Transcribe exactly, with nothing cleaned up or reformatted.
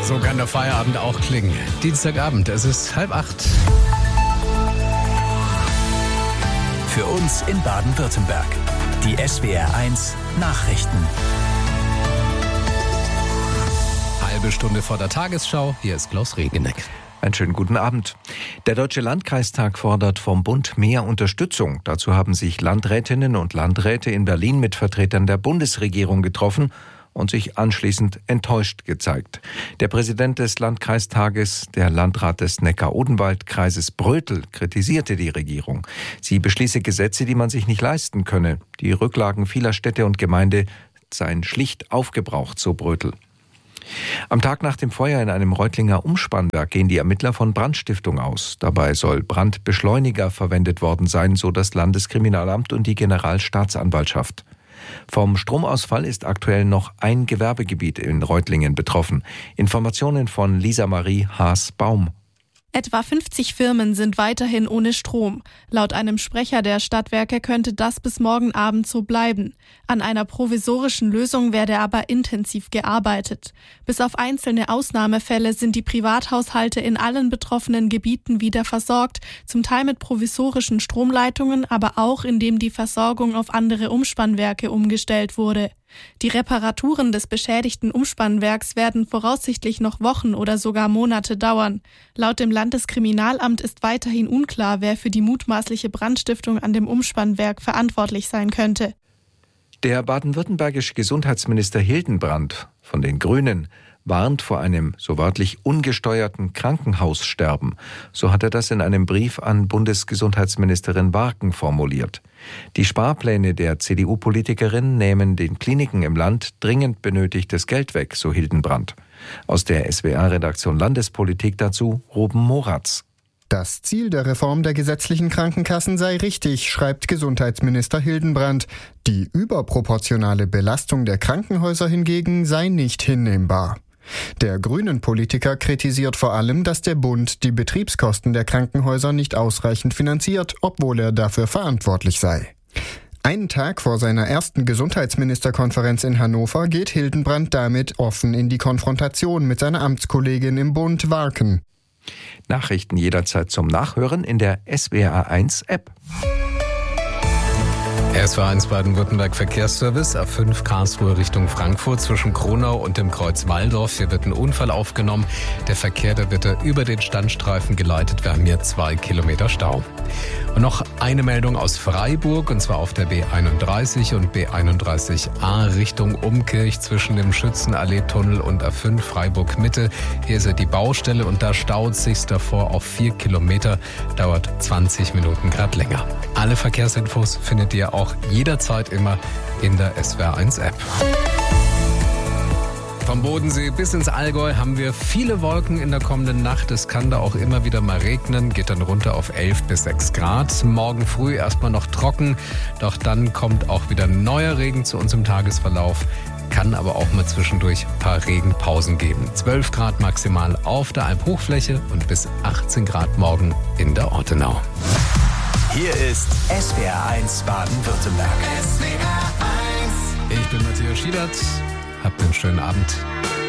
Ja, so kann der Feierabend auch klingen. Dienstagabend, es ist halb acht. Für uns in Baden-Württemberg. Die S W R eins Nachrichten. Halbe Stunde vor der Tagesschau, hier ist Klaus Regeneck. Einen schönen guten Abend. Der Deutsche Landkreistag fordert vom Bund mehr Unterstützung. Dazu haben sich Landrätinnen und Landräte in Berlin mit Vertretern der Bundesregierung getroffen und sich anschließend enttäuscht gezeigt. Der Präsident des Landkreistages, der Landrat des Neckar-Odenwald-Kreises Brötel, kritisierte die Regierung. Sie beschließe Gesetze, die man sich nicht leisten könne. Die Rücklagen vieler Städte und Gemeinde seien schlicht aufgebraucht, so Brötel. Am Tag nach dem Feuer in einem Reutlinger Umspannwerk gehen die Ermittler von Brandstiftung aus. Dabei soll Brandbeschleuniger verwendet worden sein, so das Landeskriminalamt und die Generalstaatsanwaltschaft. Vom Stromausfall ist aktuell noch ein Gewerbegebiet in Reutlingen betroffen. Informationen von Lisa Marie Haas-Baum. Etwa fünfzig Firmen sind weiterhin ohne Strom. Laut einem Sprecher der Stadtwerke könnte das bis morgen Abend so bleiben. An einer provisorischen Lösung werde aber intensiv gearbeitet. Bis auf einzelne Ausnahmefälle sind die Privathaushalte in allen betroffenen Gebieten wieder versorgt, zum Teil mit provisorischen Stromleitungen, aber auch indem die Versorgung auf andere Umspannwerke umgestellt wurde. Die Reparaturen des beschädigten Umspannwerks werden voraussichtlich noch Wochen oder sogar Monate dauern. Laut dem Landeskriminalamt ist weiterhin unklar, wer für die mutmaßliche Brandstiftung an dem Umspannwerk verantwortlich sein könnte. Der baden-württembergische Gesundheitsminister Hildenbrand von den Grünen warnt vor einem, so wörtlich, ungesteuerten Krankenhaussterben. So hat er das in einem Brief an Bundesgesundheitsministerin Warken formuliert. Die Sparpläne der C D U-Politikerin nehmen den Kliniken im Land dringend benötigtes Geld weg, so Hildenbrand. Aus der S W R-Redaktion Landespolitik dazu Ruben Moratz. Das Ziel der Reform der gesetzlichen Krankenkassen sei richtig, schreibt Gesundheitsminister Hildenbrand. Die überproportionale Belastung der Krankenhäuser hingegen sei nicht hinnehmbar. Der Grünen-Politiker kritisiert vor allem, dass der Bund die Betriebskosten der Krankenhäuser nicht ausreichend finanziert, obwohl er dafür verantwortlich sei. Einen Tag vor seiner ersten Gesundheitsministerkonferenz in Hannover geht Hildenbrand damit offen in die Konfrontation mit seiner Amtskollegin im Bund Warken. Nachrichten jederzeit zum Nachhören in der S W R eins App. S W R eins Baden-Württemberg Verkehrsservice, A fünf Karlsruhe Richtung Frankfurt zwischen Kronau und dem Kreuz Walldorf. Hier wird ein Unfall aufgenommen. Der Verkehr, der wird über den Standstreifen geleitet. Wir haben hier zwei Kilometer Stau. Und noch eine Meldung aus Freiburg, und zwar auf der B einunddreißig und B einunddreißig A Richtung Umkirch zwischen dem Schützenallee-Tunnel und A fünf Freiburg Mitte. Hier ist ja die Baustelle und da staut sich's davor auf vier Kilometer. Dauert zwanzig Minuten grad länger. Alle Verkehrsinfos findet ihr auch jederzeit immer in der S W R eins App. Vom Bodensee bis ins Allgäu haben wir viele Wolken in der kommenden Nacht. Es kann da auch immer wieder mal regnen, geht dann runter auf elf bis sechs Grad. Morgen früh erstmal noch trocken, doch dann kommt auch wieder neuer Regen zu uns im Tagesverlauf. Kann aber auch mal zwischendurch ein paar Regenpausen geben. zwölf Grad maximal auf der Alphochfläche und bis achtzehn Grad morgen in der Ortenau. Hier ist S W R eins Baden-Württemberg. Ich bin Matthias Schiedert. Habt einen schönen Abend.